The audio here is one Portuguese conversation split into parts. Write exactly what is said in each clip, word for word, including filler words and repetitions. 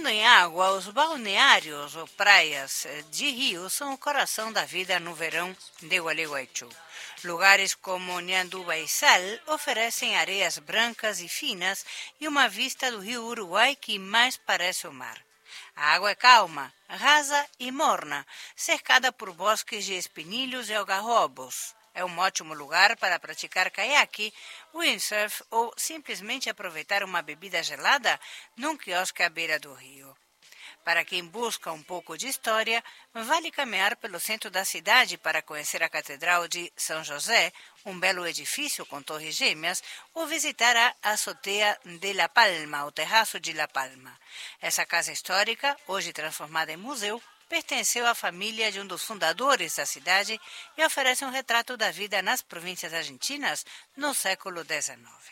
Falando em água, os balneários ou praias de rio são o coração da vida no verão de Gualeguaychú. Lugares como Nhanduba e Sal oferecem areias brancas e finas e uma vista do rio Uruguai que mais parece o mar. A água é calma, rasa e morna, cercada por bosques de espinilhos e algarrobos. É um ótimo lugar para praticar caiaque, windsurf ou simplesmente aproveitar uma bebida gelada num quiosque à beira do rio. Para quem busca um pouco de história, vale caminhar pelo centro da cidade para conhecer a Catedral de São José, um belo edifício com torres gêmeas, ou visitar a Azotea de La Palma, o Terraço de La Palma. Essa casa histórica, hoje transformada em museu, pertenceu à família de um dos fundadores da cidade e oferece um retrato da vida nas províncias argentinas no século dezenove.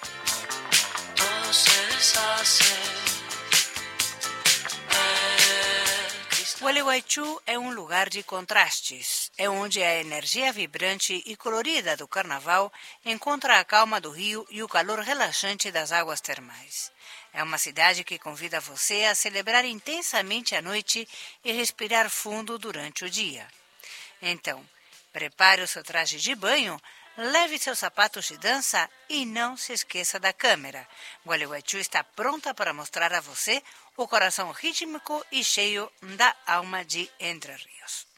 Gualeguaychú é um lugar de contrastes. É onde a energia vibrante e colorida do carnaval encontra a calma do rio e o calor relaxante das águas termais. É uma cidade que convida você a celebrar intensamente a noite e respirar fundo durante o dia. Então, prepare o seu traje de banho, leve seus sapatos de dança e não se esqueça da câmera. Gualeguaychú está pronta para mostrar a você o coração rítmico e cheio da alma de Entre Rios.